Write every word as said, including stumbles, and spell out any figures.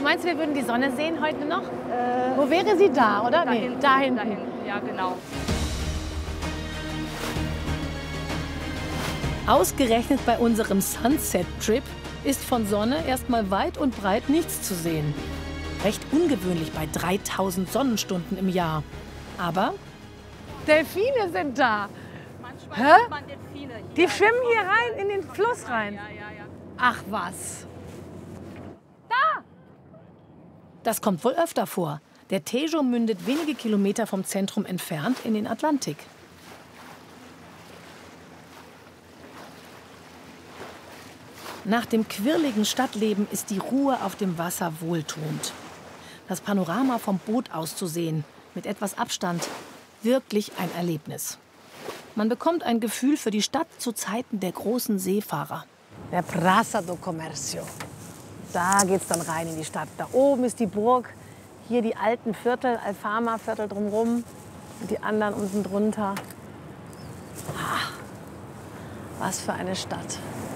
meinst du, wir würden die Sonne sehen heute noch? Äh, Wo wäre sie da, oder? Da Nee, hinten, da hinten. Da hinten. Ja, genau. Ausgerechnet bei unserem Sunset-Trip ist von Sonne erstmal weit und breit nichts zu sehen. Recht ungewöhnlich bei dreitausend Sonnenstunden im Jahr. Aber Delfine sind da. Manchmal Hä? sieht man Delfine hier. Die schwimmen hier rein in den Fluss rein. Ja, ja, ja. Ach was. das kommt wohl öfter vor. Der Tejo mündet wenige Kilometer vom Zentrum entfernt in den Atlantik. Nach dem quirligen Stadtleben ist die Ruhe auf dem Wasser wohltuend. Das Panorama vom Boot aus zu sehen, mit etwas Abstand, wirklich ein Erlebnis. Man bekommt ein Gefühl für die Stadt zu Zeiten der großen Seefahrer. Der Praça do Comércio. Da geht's dann rein in die Stadt. Da oben ist die Burg, hier die alten Viertel, Alfama-Viertel drumherum und die anderen unten drunter. Ah, was für eine Stadt.